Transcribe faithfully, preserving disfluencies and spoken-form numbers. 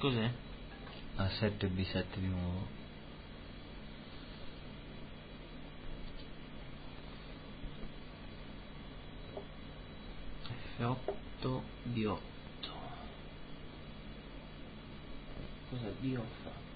Cos'è? A sette B sette di nuovo. F otto B otto. Cosa B otto?